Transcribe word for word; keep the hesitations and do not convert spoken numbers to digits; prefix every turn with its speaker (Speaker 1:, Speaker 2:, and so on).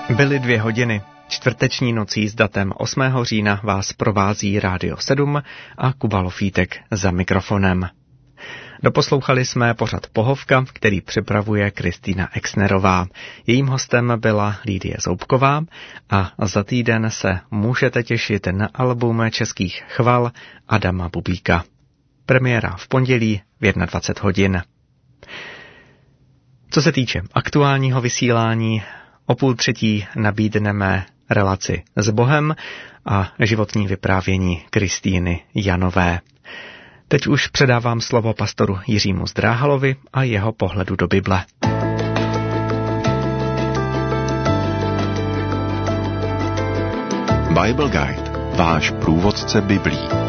Speaker 1: Byly dvě hodiny. Čtvrteční nocí s datem osmého října vás provází Rádio sedm a Kuba Lofítek za mikrofonem. Doposlouchali jsme pořad Pohovka, který připravuje Kristýna Exnerová. Jejím hostem byla Lídie Zoubková a za týden se můžete těšit na album českých chval Adama Bubíka. Premiéra v pondělí v dvacet jedna hodin. Co se týče aktuálního vysílání, o půl třetí nabídneme relaci s Bohem a životní vyprávění Kristýny Janové. Teď už předávám slovo pastoru Jiřímu Zdráhalovi a jeho pohledu do Bible.
Speaker 2: Bible Guide, váš průvodce Biblí.